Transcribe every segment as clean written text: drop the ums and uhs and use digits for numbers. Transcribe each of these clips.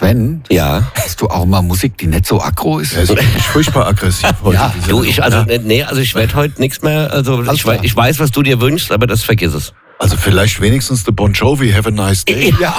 Sven, Ja. hast du auch mal Musik, die nicht so aggro ist? Er ist furchtbar aggressiv heute. Ja, diese Du, Sendung, ich werde heute nichts mehr, also klar. ich weiß, was du dir wünschst, aber das vergiss es. Also vielleicht wenigstens der Bon Jovi, Have a Nice Day. Ja.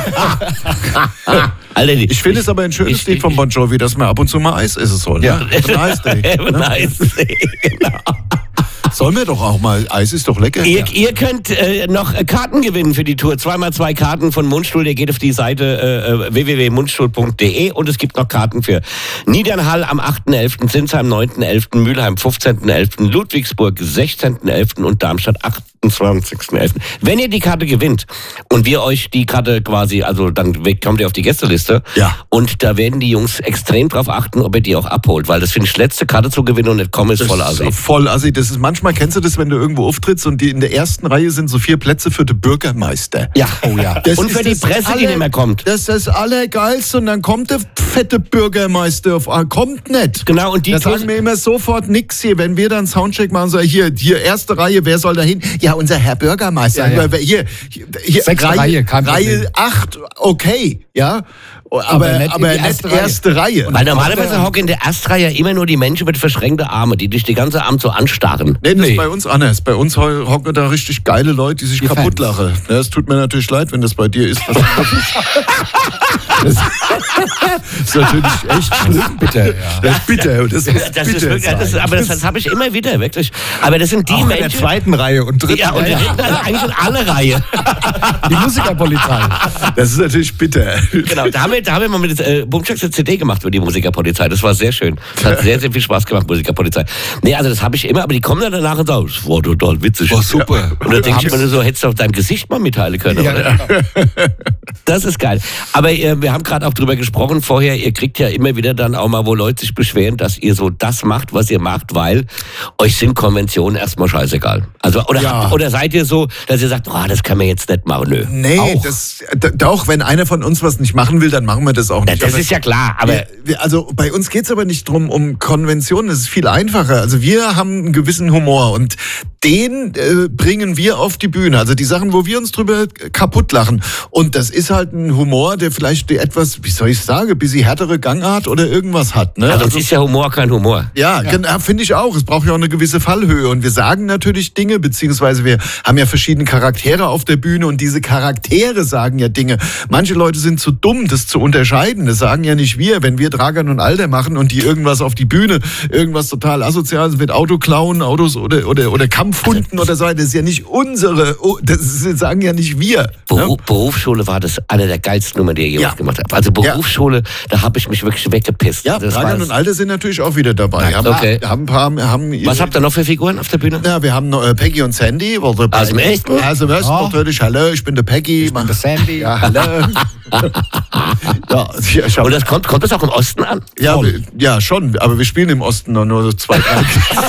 Alter, Ich finde es aber ein schönes Lied von Bon Jovi, dass man ab und zu mal Eis essen soll. Ja. Ne? Have a Nice Day. Have a nice day. Genau. Sollen wir doch auch mal, Eis ist doch lecker. Ihr könnt noch Karten gewinnen für die Tour. 2x2 Karten von Mundstuhl. Ihr geht auf die Seite www.mundstuhl.de und es gibt noch Karten für Niedernhall am 8.11., Sinsheim 9.11., Mülheim 15.11., Ludwigsburg 16.11. und Darmstadt 28.11. Wenn ihr die Karte gewinnt und wir euch die Karte quasi, also dann kommt ihr auf die Gästeliste Ja. und da werden die Jungs extrem drauf achten, ob ihr die auch abholt, weil das finde ich, letzte Karte zu gewinnen und nicht kommen ist voll assi. Voll assi. Das ist manchmal, kennst du das, wenn du irgendwo auftrittst und die in der ersten Reihe sind so 4 Plätze für den Bürgermeister. Ja. Oh ja. Das Und für ist die das Presse, die nicht mehr kommt. Das ist das Allergeilste und dann kommt der fette Bürgermeister kommt nicht. Genau, und die Da Tour- sagen wir immer sofort nix hier. Wenn wir dann Soundcheck machen, sagen hier erste Reihe, wer soll da hin? Ja, unser Herr Bürgermeister. Ja, ja. Hier, Sechste Reihe, kein Problem. Reihe 8, okay, ja. Aber nicht in die nicht erste erste Reihe. Weil normalerweise hocken in der Erstreihe immer nur die Menschen mit verschränkten Armen, die dich die ganze Abend so anstarren. Nee, das ist bei uns anders. Bei uns hocken da richtig geile Leute, die sich Die kaputt Fans. lachen. Ja, es tut mir natürlich leid, wenn das bei dir ist. Das ist natürlich echt schlimm. Bitte, ja. Das ist bitter. Das ist Das ist bitter. wirklich, aber das habe ich immer wieder, wirklich. Aber das sind die Auch in der Menschen. zweiten Reihe und dritten Ja, und Reihe. eigentlich in alle Reihe. Die Musikerpolizei. Das ist natürlich bitter. Genau, da haben wir mal mit Bumchaks eine CD gemacht über die Musikerpolizei. Das war sehr schön. Das hat sehr, sehr viel Spaß gemacht, Musikerpolizei. Nee, also das habe ich immer, aber die kommen dann danach und sagen, das war total witzig. War super. Und da denke ich mir so, hättest du auch dein Gesicht mal mitteilen können. Ja, oder? genau. Das ist geil. Aber wir haben gerade auch drüber gesprochen vorher, ihr kriegt ja immer wieder dann auch mal, wo Leute sich beschweren, dass ihr so das macht, was ihr macht, weil euch sind Konventionen erstmal scheißegal. Also, oder seid ihr so, dass ihr sagt, das kann man jetzt nicht machen, nö. Nee, Auch. doch, wenn einer von uns was nicht machen will, dann machen wir das auch nicht. Das Aber ist ja klar, aber also bei uns geht's aber nicht drum um Konventionen, das ist viel einfacher. Also wir haben einen gewissen Humor und den bringen wir auf die Bühne. Also die Sachen, wo wir uns drüber kaputt lachen. Und das ist halt ein Humor, der vielleicht etwas, wie soll ich sagen, ein bisschen härtere Gangart oder irgendwas hat. Ne? sonst ist ja Humor kein Humor. Ja, genau, finde ich auch. Es braucht ja auch eine gewisse Fallhöhe. Und wir sagen natürlich Dinge, beziehungsweise wir haben ja verschiedene Charaktere auf der Bühne und diese Charaktere sagen ja Dinge. Manche Leute sind zu dumm, das zu unterscheiden. Das sagen ja nicht wir. Wenn wir Dragan und Alter machen und die irgendwas auf die Bühne, irgendwas total Asoziales mit Autoklauen, Autos oder Kampfhunden oder so, das ist ja nicht unsere, das sagen ja nicht wir. Ne? Berufsschule war das eine der geilsten Nummern, die ihr jemals Ja. gemacht habt. Also Berufsschule, da habe ich mich wirklich weggepisst. Ja, Das Dragan war- und Alter sind natürlich auch wieder dabei. Okay. Haben ein paar, Was habt ihr noch für Figuren auf der Bühne? Ja, wir haben noch Peggy und Sandy. Aus dem Echten? Aus dem Echten natürlich. Hallo, ich bin der Peggy. Ich bin der Sandy. Ja, hallo. ja, Und das kommt das auch im Osten an? ja, schon. Aber wir spielen im Osten nur 2, 3.